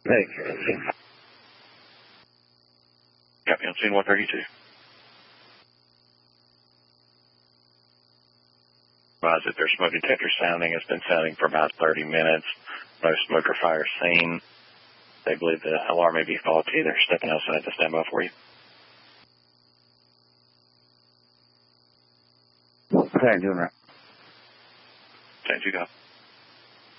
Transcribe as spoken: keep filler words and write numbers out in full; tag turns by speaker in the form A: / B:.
A: Okay.
B: Got me on scene one thirty-two. Advise that their smoke detector sounding has been sounding for about thirty minutes. No smoke or fire seen. They believe the alarm may be faulty. They're stepping outside to stand by for you.
A: Okay, I'm doing right.
B: Change you got.